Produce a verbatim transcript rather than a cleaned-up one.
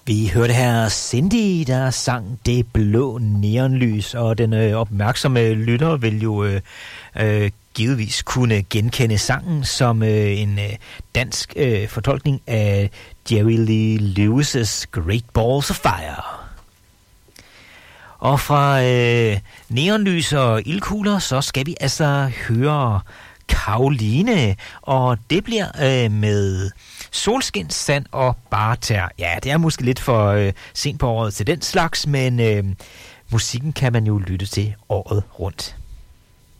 Vi hørte her Cindy, der sang Det blå neonlys, og den øh, opmærksomme lytter vil jo øh, øh, givetvis kunne genkende sangen som øh, en øh, dansk øh, fortolkning af Jerry Lee Lewis' Great Balls of Fire. Og fra øh, neonlys og ildkugler, så skal vi altså høre Karoline, og det bliver øh, med solskin, sand og bartær. Ja, det er måske lidt for øh, sent på året til den slags, men øh, musikken kan man jo lytte til året rundt.